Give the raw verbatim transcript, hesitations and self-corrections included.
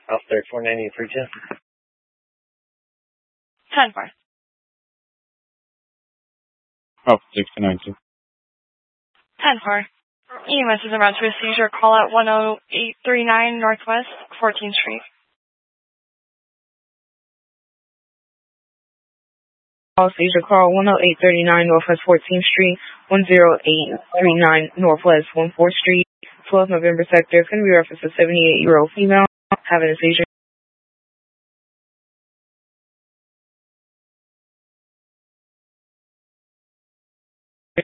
House third four ninety three ten. ten four. Oh, six nine two. ten four. E M S is about to a seizure. Call at one oh eight three nine Northwest fourteenth Street. All seizure call one oh eight three nine Northwest fourteenth Street, one oh eight three nine Northwest fourteenth Street, twelve November sector. It's going to be referenced a seventy-eight-year-old female having a seizure.